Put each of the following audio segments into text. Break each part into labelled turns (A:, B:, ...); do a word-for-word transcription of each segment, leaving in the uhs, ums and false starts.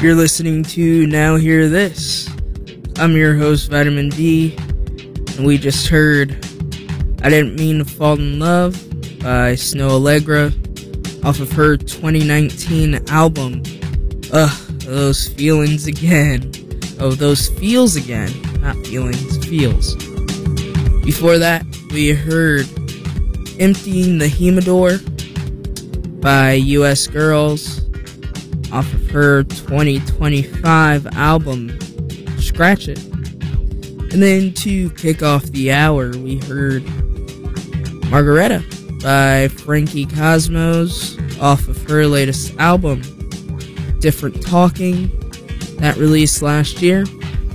A: You're listening to Now Hear This. I'm your host, Vitamin D, and we just heard I Didn't Mean to Fall in Love by Snow Allegra off of her twenty nineteen album. Ugh, those feelings again. Oh, those feels again. Not feelings, feels. Before that, we heard Emptying the Humidor by U S Girls off of her twenty twenty-five album, Scratch It. And then to kick off the hour, we heard Margareta by Frankie Cosmos off of her latest album, Different Talking, that released last year.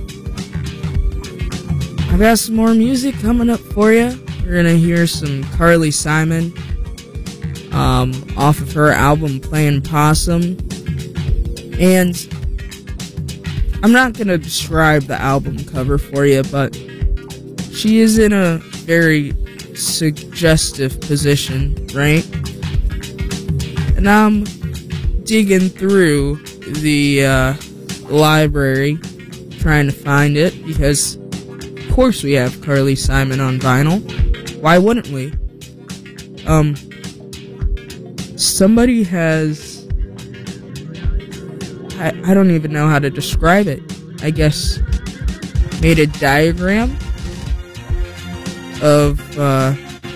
A: I've got some more music coming up for you. We're gonna hear some Carly Simon um, off of her album Playing Possum. And I'm not going to describe the album cover for you, but she is in a very suggestive position, right? And I'm digging through the uh, library trying to find it, because of course we have Carly Simon on vinyl. Why wouldn't we? Um, somebody has... I, I don't even know how to describe it. I guess made a diagram of, uh,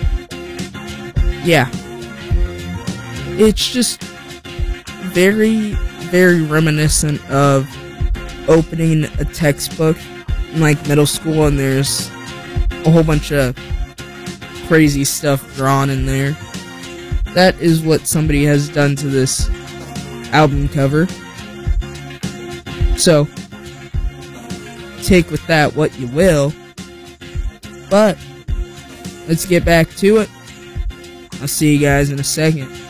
A: yeah. It's just very, very reminiscent of opening a textbook in, like, middle school, and there's a whole bunch of crazy stuff drawn in there. That is what somebody has done to this album cover. So, take with that what you will, but let's get back to it. I'll see you guys in a second.